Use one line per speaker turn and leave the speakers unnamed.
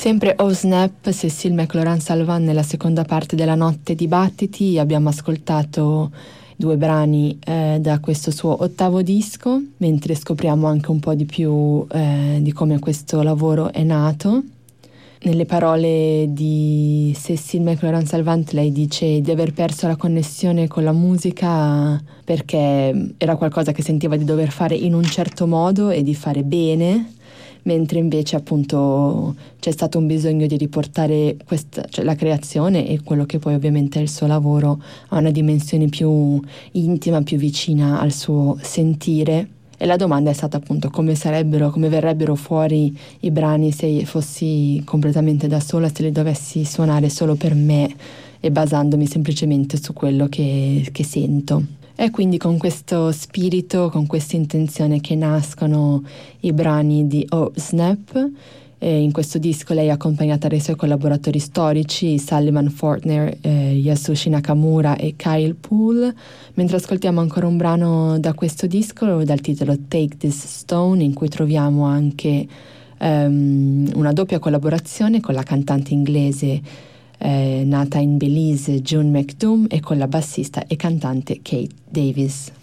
Sempre Oh Snap, Cécile McLoran-Salvant nella seconda parte della Notte di Battiti. Abbiamo ascoltato 2 brani da questo suo ottavo disco, mentre scopriamo anche un po' di più di come questo lavoro è nato. Nelle parole di Cécile McLoran-Salvant lei dice di aver perso la connessione con la musica perché era qualcosa che sentiva di dover fare in un certo modo e di fare bene, mentre invece appunto c'è stato un bisogno di riportare cioè la creazione e quello che poi ovviamente è il suo lavoro a una dimensione più intima, più vicina al suo sentire. E la domanda è stata appunto come verrebbero fuori i brani se fossi completamente da sola, se li dovessi suonare solo per me e basandomi semplicemente su quello che sento. È quindi con questo spirito, con questa intenzione che nascono i brani di Oh Snap. In questo disco lei è accompagnata dai suoi collaboratori storici Sullivan Fortner, Yasushi Nakamura e Kyle Poole, mentre ascoltiamo ancora un brano da questo disco dal titolo Take This Stone, in cui troviamo anche una doppia collaborazione con la cantante inglese nata in Belize June McDoom e con la bassista e cantante Kate Davis.